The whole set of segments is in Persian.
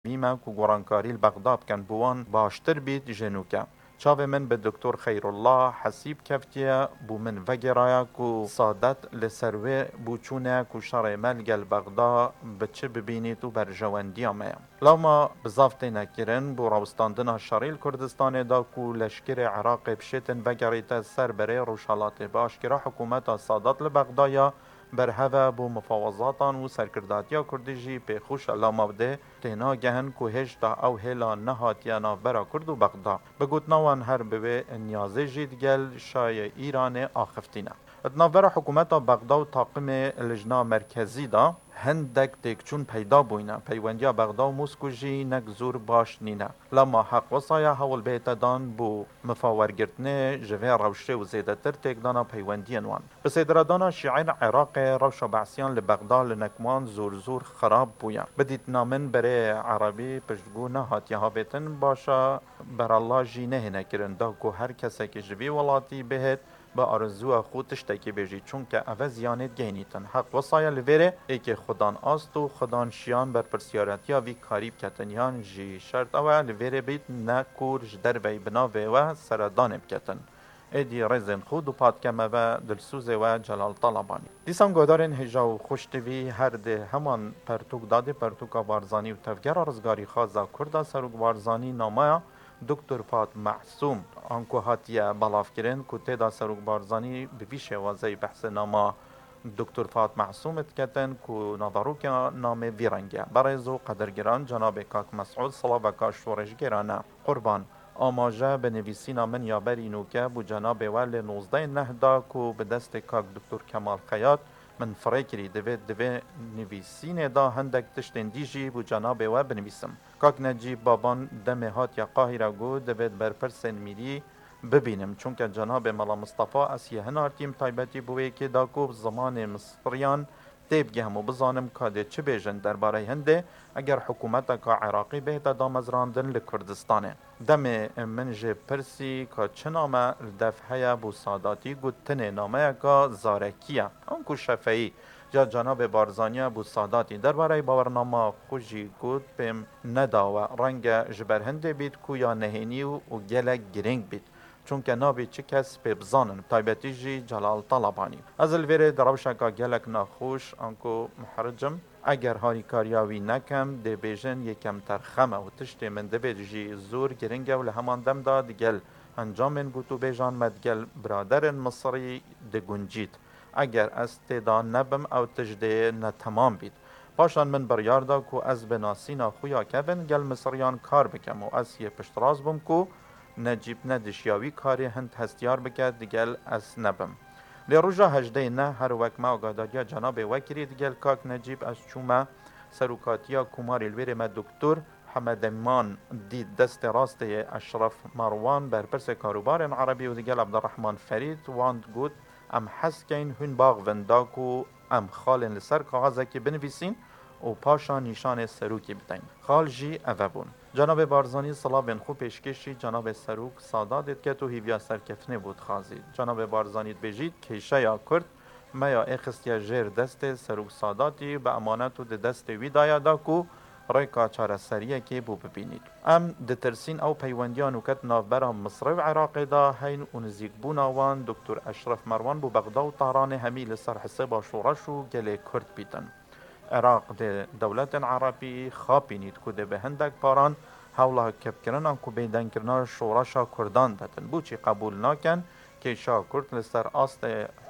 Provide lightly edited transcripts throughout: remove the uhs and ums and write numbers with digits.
میمه کو گورانکاری بغداد کن بوان باشتر بید جنوکه چاوه من به دکتر خیرالله حسیب کفتیه بو من وگرایا کو سادت لسروه بوچونه کو شر ملگل بغدا بچه ببینید و بر جواندی آمه لما بزافت نکرن بو راوستاندنا شریل کردستان دا کو لشکر عراق بشتن وگریت سر بره روشالات باشکرا حکومت سادت لبغدایا بر هوا بو مفاوضاتان و سرکرداتیا کردجی به خوش علامه بده تینا گهن کو هشتا او هلا نهاتیا نافبرا کرد و بغدا بگوت نوان هر بوه نیازه جید گل شای ایران آخفتینا اتنافبرا حکومت بغدا و طاقم لجنا مرکزی دا هندک تکچون پیدا بوینا پیوندیا بغدا و موسکو جی نک زور باش نینا لما حق وصایا هول بیت دان بو مفاورگرتنه جوه روشه و زیده تر تکدانا پیوندی نوان بسیدردانا شیعین عراق روش بعثیان لبغدا لنکمان زور زور خراب بویا بدیت نامن بره عربی پشتگو نهات یها بیتن باشا بر الله جی نهنه کرن دا که هر کسی که جوی ولاتی بهت با آرزو خود تشتکی بیجی چون که اوه زیانت گینیتن حق وصایا لویره ای که خودان آست و خودان شیان بر پرسیارتیا وی کاریب کتنیان جی شرط اوه لویره بیت نکور جدر بی بناوه و سردان بکتن ایدی رزن خود و پادکمه و دلسوزه و جلال طلبانی دیسان گودارن هجا و خوشتوی هر ده همان پرتوک داده پرتوک وارزانی و تفگر رزگاری خوازا کرده سروک وارزانی نامه دکتر فات معصوم آنکو هاتیه بلاف کرن که تیدا سروک بارزانی بوی شوازه بحث نامه دکتر فات معصوم اتکتن که نظروک نام ویرنگه برایزو قدرگران جناب کاک مسعود صلاح و کاشورش گرانه قربان آماجه به نویسینا من یابری نوکه بو جناب ول 19 نهدا که به دست کاک دکتر کمال خیاط من فریکری دوی نویسین دا هندک تشتن دیجی بو جناب و بنویسم کاک نجیب بابان دم هات یا قاهره گو دوید برپرسن میری ببینم چون که جناب ملا مصطفی اسیه هنارتیم تایبتی بوی که دا کو زمان مصریان تیب همو بزانم کاده چه بیجن درباره هنده اگر حکومت که عراقی بهت دامزراندن لکردستانه دم من جه پرسی که چه نامه دفعه بو ساداتی گوتنه نامه که زارکیه انکو شفعی جا جناب بارزانیا بو ساداتی درباره باورنامه خوشی گوت پیم ندا و رنگ جبر هنده بید کو یا نهینی و گلک گرنگ بید چون که نابی چه کس به بزانن تایبتی جی جلال طلبانی از الویره دروشکا گلک ناخوش انکو محرجم اگر هاری کاریاوی نکم ده بیجن یکم ترخمه و تشتی من ده بید جی زور گرنگه و لهمان دم داد گل انجامن بوتو بیجان مدگل برادر مصری ده گنجید اگر از تیدا نبم او تجده نتمام بید پاشان من بریار دا کو از بناسینا خویا کبن گل مصریان کار بکم و از یه پشتراز بم کو نجیب ندشیاوی کاری هند هستیار بکرد دیگل از نبم لی روژا هجده نه هر وک ما آگاداریا جناب وکری دیگل کاک نجیب از چومه سروکاتیا کمار الویر ما دکتر حمد امان دید دست راست اشرف مروان بر پرس کاروبار عربی و دیگل عبدالرحمن فرید واند گود ام حس کین هن باغ ونداکو ام خالن لسر کاغذه که بنویسین و پاشا نشان سروکی بدین خال جی اوه جناب بارزانی صلاح بن خوب پیشکشی جناب سروک سادات که تو هیویا سرکفنه بود خازید جناب بارزانی بجید کیشه یا کرد ما یا اخستیا جیر دست سروک ساداتی به امانت و دست وی دایا دا کو ریکا چاره سریه که بو ببینید ام دترسین او پیوندیان و کت نافبرا مصر و عراق دا هین و نزیک بوناوان دکتر اشرف مروان بو بغدا و طهران همی لسر حساب شورش و گله کرد بیتن عراق ده دولت عربی خاپینید که ده به هندک پاران حوله کبکرنان که بیدن کرنا شورشا کردان دتن بوچی قبول ناکن که شا کرد لسر آست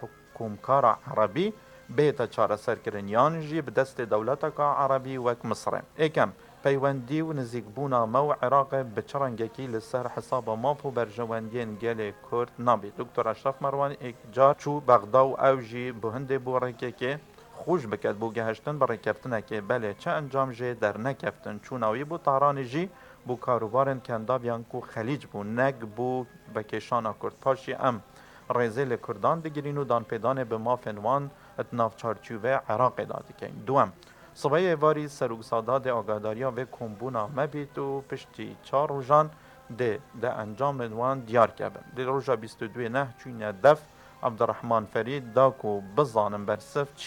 حکومکار عربی بیتا چاره سر کرنیان جی به دست دولت که عربی وک مصر ایکم پیوندی و نزیک بونا مو عراق بچرنگکی لسر حساب مافو برجواندین گل کرد نابی دکتر اشرف مروان ایک جار چو بغدا و اوجی بهنده بورکه که خوش بکد بو گهشتن برای کفتنه که بله چه انجام جه در نکفتن چوناوی بو طهران جی بو کاروبارن کندابیان کو خلیج بو نگ بو بکشانا کرد پاشی ام ریزه کردان دگیرین و دان پیدان به ما فنوان اتناف چارچوبه عراق دادی که دوم صبای واری سروک ساداد آگاداریا و کمبونا مبید و پشتی 4 روزان ده انجام وان دیار کبن ده روزا 22 نه چون دف عبدالرحمن فرید دا کو بزانم برسف چیه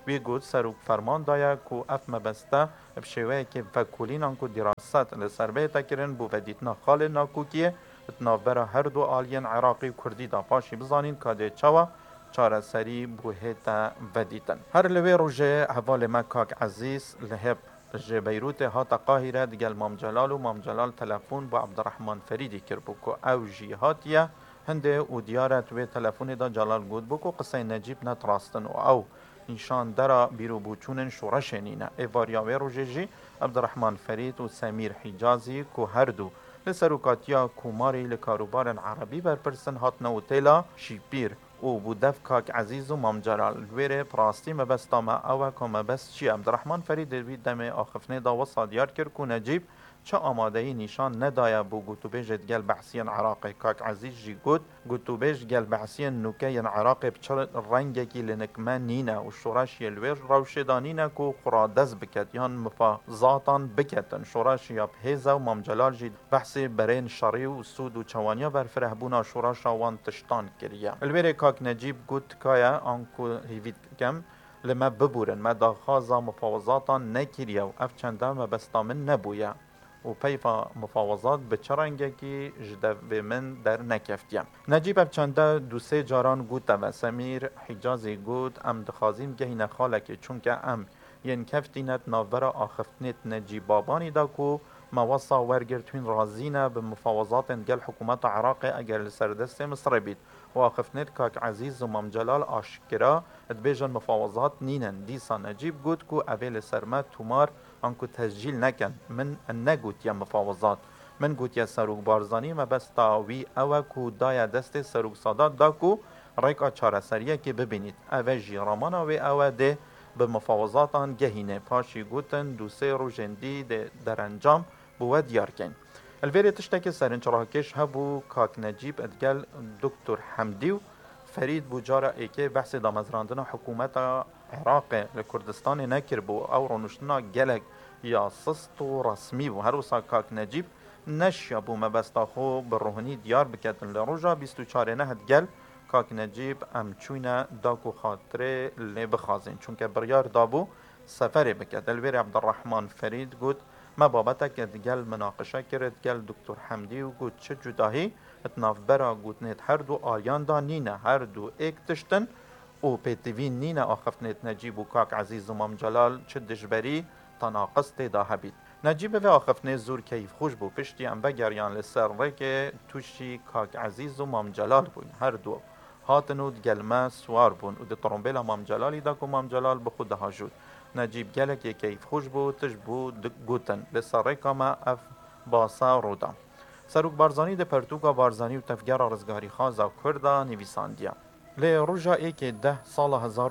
وی گوت سروک فرمان دایا کو اف مبسته بشوه که فکولینان کو دراست لسربه تکرن بو ودیتنا خال ناکوکیه اتنافبرا هر دو آلین عراقی و کردی دا پاشی بزانین کاده چاوا چاره سری بو هیتا ودیتن هر لوی روژه حوال مکاک عزیز لهب جه بیروت هاتا قاهره دگل مام جلال و مام جلال تلفون با عبدالرحمن فریدی کرد بو که او جی هاتیه هنده و دیارت و تلفون دا جلال گود بو که قصه نجیب نتراستن و او نشان درا بیرو بوچونن شورش نینه ایواریاوی روژه جی عبدالرحمن فرید و سمیر حجازی که هر دو لسروکاتیا کوماری لکاروبار عربی برپرسن هات نوتیلا شیپیر او بودف کاک عزیز و مام جلال الویره پراستی مبستا ما او که مبست چی عبدالرحمن فرید دوید دم آخفنه دا وصا دیار کرد که نجیب چه آماده ای نشان ندایا بو گوتوبیج گل بحثین عراقی کاک عزیز جی گوت گوتوبیج گل بحثین نوکین عراقی بچر رنگی کی لنکمه نینه و شورش یلویر روشدانینه کو خرادز بکت یان مفازاتان بکتن شورش یا بهیزه و مام جلال جی بحث برین شری و سود و چوانیا بر فرهبونا شورش وان تشتان کریه الویر کاک نجیب گوت کایا آنکو هیوید کم لما ببورن ما داخازا مفاوضاتان نکریه و اف چنده مبستامن نبویه و پیفا مفاوضات به چرنگه کی جدو من در نکفتیم نجیب اب چنده دو سه جاران گوت و سمیر حجازی گوت ام دخازیم گهی نخاله که چونکه ام ین کفتینت ناورا آخفتنیت نجیبابانی دا کو موصا ورگرتوین رازینه به مفاوضات گل حکومت عراق اگر لسردست مصر بید و آخفتنیت کاک عزیز و مام جلال آشکرا ادبیجن مفاوضات نینن دیسا نجیب گوت کو اویل سرمت تومار آنکو تسجیل نکن من نگوت یا مفاوضات من گوت یا سروک بارزانی ما بس تاوی او کو دای دست سروک سادات دا کو ریکا چاره سریه که ببینید او جی رامانا و او ده به مفاوضاتان گهینه پاشی گوتن دو سه رو جندی ده در انجام بو دیار کن الویری تشتک سرنچراکش هبو کاک نجیب ادگل دکتر حمدیو فرید بوجارا ایکه بحث دامزراندن حکومت عراق لکردستان نکر بو او رونشتنا گلک یا سست و رسمی بو هر وسا کاک نجیب نشیا بو مبستا خو بروحنی دیار بکتن لروجا 24 نهد گل کاک نجیب ام چوینا داکو خاطره لی بخازین چونکه بریار دابو سفر بکت الویر عبدالرحمن فرید گوت ما بابتك گل مناقشه کرد گل دکتر حمدی و گوت چه جداهی اتناف برا گوت نیت هر دو آلیان دا نینه هر دو ایک تشتن و پیتوین نینه آخفتنیت نجیب و کاک عزیز و مام جلال چه دجبری تناقص تیدا هبید نجیب و آخفتنی زور کیف خوش بو پشتی ام بگریان لسر ریک توشی کاک عزیز و مام جلال بوین هر دو هاتنو گلمه سوار بون و ده طرمبیل مام جلالی دا که مام جلال بخود ده جود نجیب گلک کیف خوش بو تش بو گوتن لسر ریکا ما اف باسا رودا سروک بارزانی ده پرتوکا بارزانی و تفگر رزگاری خوازا کردا نویساندیا لی روژا ایک 10 سال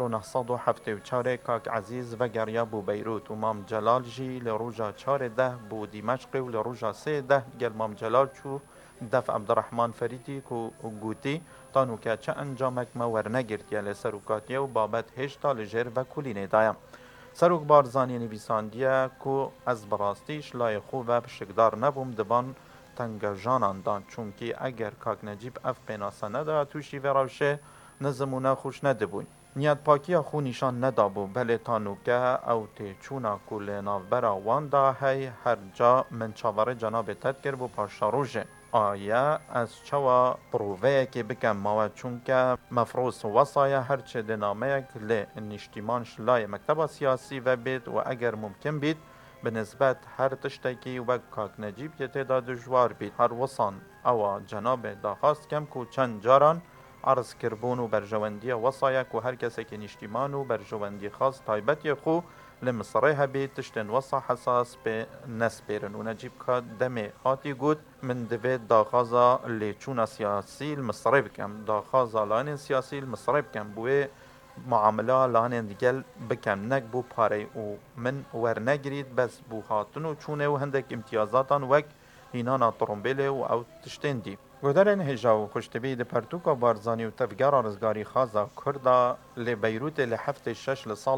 1974 کاک عزیز و گریا بو بیروت و مام جلال جی لی روژا 14 بو دیمشق و لی روژا 13 گل مام جلال چو دف عبدالرحمن فریدی کو گوتی تانو که چه انجامک ما ورنگرد لی سروکاتیه و بابت هشتا لجر و کلینه دایم سروک بارزانی نویساندیه کو از براستیش لای خوب و بشکدار نبوم دبان تنگ جانان دان چونکی اگر کاک نجیب اف پیناسه ندا توشی و روشه نزمونه خوش ندبوین نیت پاکی خو نشان ندابو بله تانوکه او تی چونا کل نافبرا واندا هی هر جا من چاوره جناب تدکر بو پاشاروژه آیا از چوا پرووه که بکم ماوه چونکه مفروض وصایا هرچه دنامه لی نشتیمانش لای مکتب سیاسی و بید و اگر ممکن بید به نسبت هر تشتکی و کاک نجیب یه دا دجوار بید هر وصان او جناب داخواست کم کو چند جاران عرض کربون و برجواندی وصایک و هر کسی که نشتیمان و برجواندی خاص تایبتی خو لمصره هبی تشتن وصا حساس به نسبیرن و نجیب که دمی هاتی گود من دوید داخازا لیچون سیاسی المصره بکم داخازا لانین سیاسی المصره بکم بوی معامله لانین دیگل بکم نک بو پاره و من ورنگرید بس بو هاتون و چونه و هندک امتیازاتان وک هینانا طرمبیله و او تشتن دی گودرن هجاو خوشتبی ده پرتوکا بارزانی و تفگر رزگاری خازا کردا لی بیروت لی هفته 6 لسال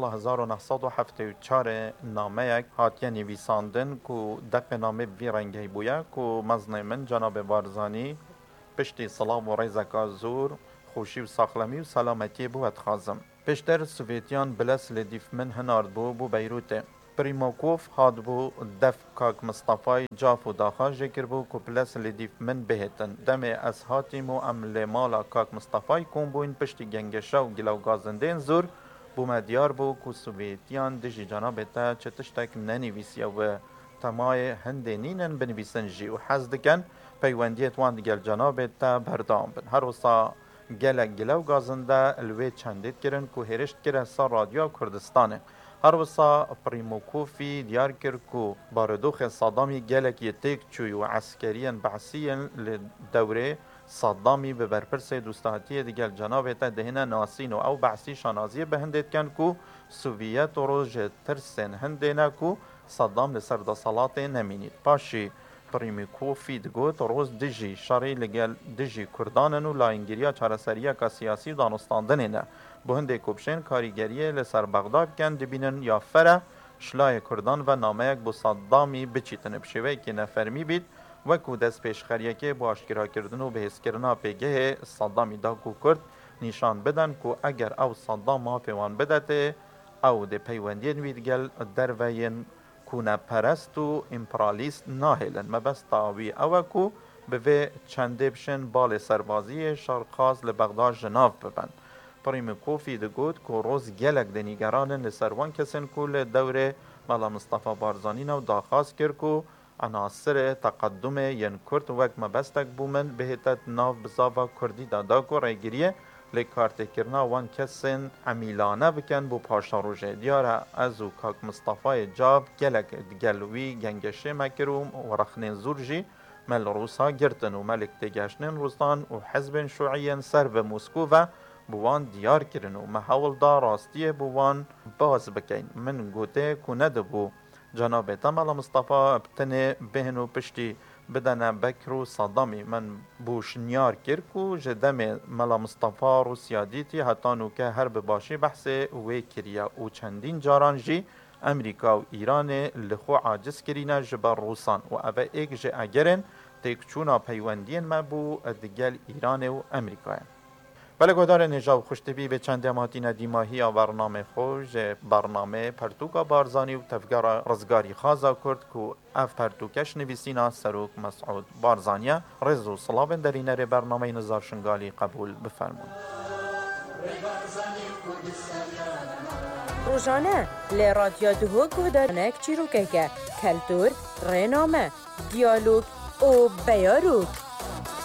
1974 نامه یک هاتیه نویساندن که دق نامه بی رنگی بویا که مزنه من جناب بارزانی پشتی سلام و ریزکا زور خوشی و ساخلمی و سلامتی بود خازم پیشتر سوویتیان بلس لدیف من هنارد بو بیروته. پریموکوف هاد بو دف کاک مصطفی جاف و داخل جکر بو که پلس لدیف من بهتن. دم از هاتیم و عمل مالا کاک مصطفی کن بو این پشتی گنگشا و گلاو گازندین زور بو مدیار بو که سوویتیان دجی جنابتا چتشتک ننویسیا و تمای هندینینن بنویسن جی و حز دکن پیوندیت وان گل جنابتا بردام بن. هر وصا گلک گلاو گازنده الوی چندید کرن که هرشت کره سا رادیو کردستانه. هر وصا پریموکوفی دیار کرد که باردوخ صدامی گلک یتیک چوی و عسکرین بعثین لدوره صدامی به برپرس دوستاتی دیگر جنابتا دهنه ناسین و او بعثی شانازیه به هندید کن که سوویت رو جه ترسن هندینه که صدام لسر دا صلاة نمینید. پاشی پریموکوفی دگوت روز دجی شاری لگل دجی کردانن و لاینگیریا چارسریه که سیاسی دانستاندنینه. بو هنده کوبشین کاریگریه لسر بغداد کن دبینن یا فره شلای کردان و نامه یک بو صدامی بچیتن بشوه که نفرمی بید و که دست پیشخریه که با اشکرا کردن و بهس کرنا پیگه صدامی دا کو کرد نشان بدن که اگر او صدام ها پیوان بدته او ده پیوندین ویدگل دروین کونه پرست و امپرالیست ناهلن مبستاوی او که به چنده بشن بال سربازی شرقاز لبغداد جناف ببند. پریموکوفی دگوت که روز گلک دنیگرانن لسروان کسن که لدوره ملا مصطفى بارزانی نو داخواست کرد که عناصر تقدم ین کرد وک مبستک بومن بهتت ناو بزاوا کردی دادا که ریگریه لکارت کرنا وان کسن عمیلانه بکن بو پاشا روژه دیاره ازو کاک مصطفى جاب گلک گلوی گنگشه مکروم و رخنین زورجی مل روسا گرتن و ملک تگشنین روستان و حزب شوعین سر به موسکو و بوان دیار کرن و محاول دا راستی بوان باز بکن. من گوته که ندبو جناب تمالا مصطفى ابتنه بهنو پشتی بدن بکر و صدامی من بوش نیار کرد که جدم ملا مصطفى روسیا دیتی حتی نو که هر بباشی بحث وی کریا و چندین جاران جی امریکا و ایران لخو عاجز کرینه جبر روسان و اوه ایک جه اگرن تکچونا پیوندین ما بو دگل ایران و امریکا. بله گودار نجاو خوشتبی به چند ماتین دیماهی برنامه خوش برنامه پرتوکا بارزانی و تفگار رزگاری خازا کرد که اف پرتوکش نویسینا سروک مسعود بارزانیا رزو صلابن در اینه برنامه نزار شنگالی قبول بفرمون. روزانه لی رادیو دهو گودارنک چیروکه که کلتور، رنامه، دیالوگ و بیاروک